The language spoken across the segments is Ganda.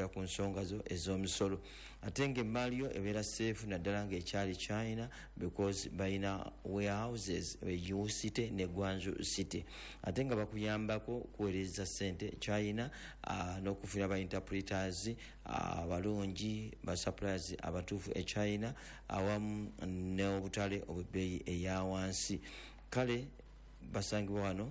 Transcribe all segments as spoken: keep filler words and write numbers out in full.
naddala ku nsonga zo ez'omusolo. Ate ng'emmaali yo ebeera seefu naddala ng'ekyali China because balina warehouses e City ne Guangzhou City. Ate nga bakuyambako kuweereza ssente China uh, n'okufuna ba interpreters abalungi uh, ba suppliers abatuufu e China awamu n'obutale obw'ebbeeyi eya wansi. Kale basangibwa wano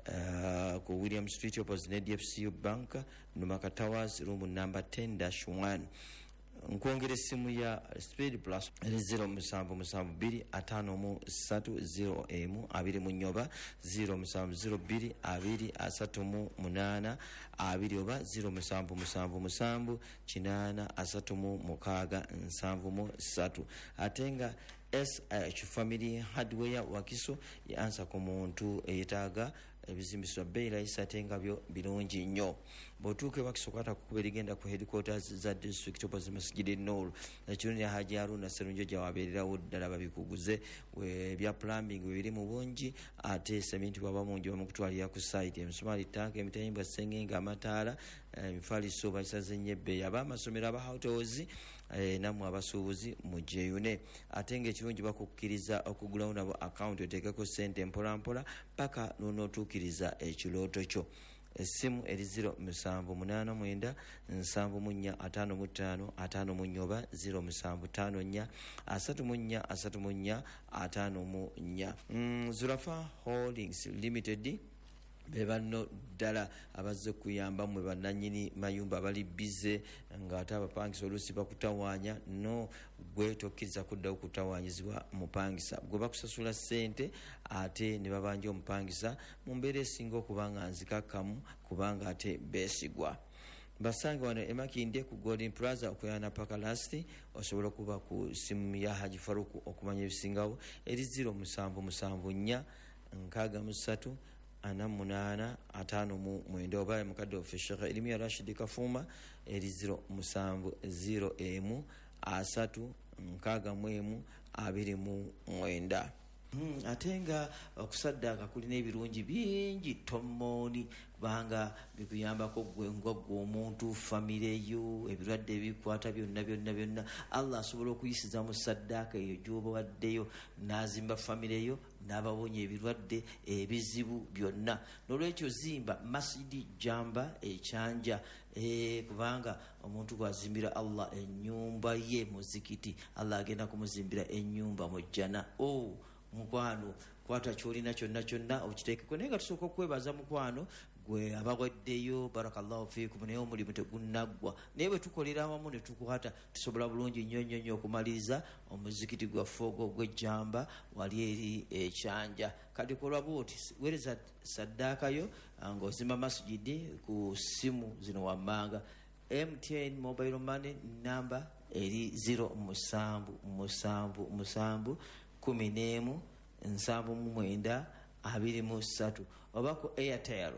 Uh, ku William Street opposite N D F C Bank, Numaka Towers, room number ten dash one. Nkwongera simu ya Speed Plus zero musanvu musanvu biri atano mu satu zero emu abiri mu nyoba zero musanvu zero biri abiri asatu mu munana abiri oba zero musanvu musanvu musanvu kinana asatu mu mukaga nsanvu mu satu. Atenga S H Family Hardware Wakiso yansa ku muntu eyetaaga ebizimbiswa beera isatenga byo birungi nnyo. Botuuke Wakiso kwata kukubera igenda ku headquarters za district opposite Masjid Noor. Ekirungi Haji Haruna Sserunjo gyawabeererawo ddala babikuguze bya plumbing biri mu bungi ate cement bwaba mungi bamukutwalira ku site emisumali tank emitayimbwa ssengenga amataala emifaliso basaze nyebbe yaba amasomero aba hotels namwe abasuubuzi mu jeyune. Ate ng'ekirungi bakukkiriza okugulawo nabo account oteekeko ssente mpola mpola paka n'onootuukiriza ekirooto kyo. Esimu eri zero musanvu munaana mwenda nsanvu mu nnya ataano mu ttaano ataano mu nnya oba zero musanvu ttaano nnya asatu mu nnya asatu mu nnya ataano mu nnya. Mm, Zulafa Holdings Limited bebanno ddala abazze kuyamba mwe bannannyini mayumba abali bize ng'ate abapangisa oluusi bakutawaanya no gwe tokkiriza kuddawo kutawaanyizibwa mupangisa gwe bakusasula ssente ate ne babanja omupangisa mu mbeera esinga okuba nga nzikakkamu kubanga ate beesigwa. Basange wano emakinde ku Golden Plaza okuyana paka lasti osobola kuba ku simu ya Haji Faruku okumanya ebisingawo eri zero musanvu musanvu nnya nkaaga mu ssatu ana munana atano mu mwenda obaye mukadde ofishaka elimu ya Rashid Kafuma eri zero musanvu zero emu asatu nkaaga mwemu abiri mu mwenda. Hmm, atenga okusaddaka kulina ebirungi bingi tomoni kubanga bikuyambako gwe ngwagwe omuntu famire yo ebirwadde ebikwata byonna byonna byonna Allah asobola okuyisiza mu saddaka eyo gy'oba waddeyo n'azimba famire yo n'abawonya ebirwadde ebizibu byonna. N'olwekyo zimba masjidi jamba ekyanja e, kubanga omuntu gwazimbira Allah ennyumba ye muzikiti Allah agenda kumuzimbira ennyumba mu jjana. Oh, mukwano kwata kyolina kyonna kyonna okiteekeko naye nga tusooka okwebaza mukwano gwe abagwaddeyo barakallahu fiikum naye omulimu tegunnaggwa naye bwe tukolera awamu ne tukwata tusobola bulungi nnyo nnyo nnyo okumaliriza omuzikiti gwaffe ogwo gw'ejjamba wali eri ekyanja. Kati kolwa bwoti weereza saddaakayo ng'ozimba masjidi ku simu zino wammanga M T N mobile money number eri zero musanvu musanvu musanvu kumi n'emu nsanvu mu mwenda abiri mu ssatu oba ku Airtel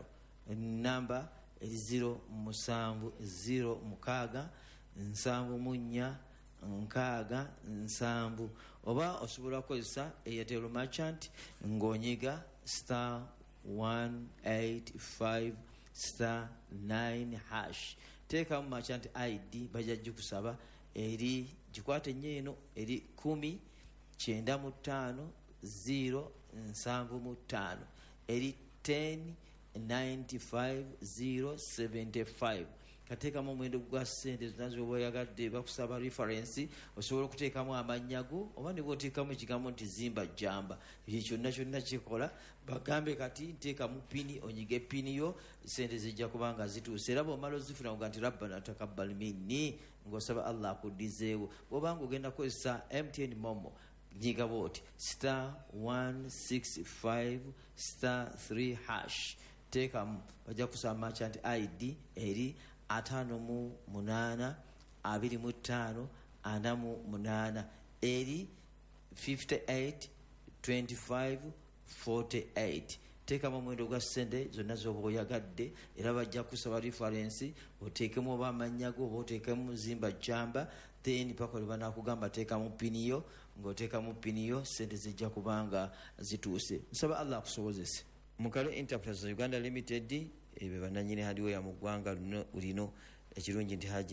namba eri zero musanvu zero mukaaga nsanvu mu nnya nkaaga nsanvu oba osobola kukozesa Airtel merchant ng'onyiga star one eight five star nine hash teekamu merchant I D bajja gikusaba eri gikwate nnyo eno eri kumi kyenda mu ttaano zero nsanvu mu ttaano eri ten ninety five zero seventy five. Kateekamu omwendo gwa ssente zonna z'oba oyagadde bakusaba reference osobola okuteekamu amannya go oba ne bw'oteekamu ekigambo nti zimba jjamba ekyo kyonna kyonna kikola bagambe kati nteekamu pini onyige pini yo ssente zijja kuba nga zituuse era bw'omala ozifuna nga nti rabbana takabbal minni ng'osaba Allah akuddizeewo. Bw'oba nga ogenda kukozesa M T N Momo nyiga bw'oti star one six five star three hash teekamu bajja kusaba merchant I D eri atano mu munana abiri mu ttaano ana mu munana eri fifty-eight twenty-five forty-eight. Teekamu omwendo gwa ssente zonna z'oba oyagadde era bajja kusaba reference oteekemu oba amannya go oba oteekemu zimba jjamba then paka lwe banaakugamba teekamu pini yo ng'oteekamu pini yo ssente zijja kubanga zituuse. Nsaba Allah akusobozese. Mukalo Enterprise Uganda Limited ebe bannannyini hadiweya mu ggwanga lino ekirungi nti Haji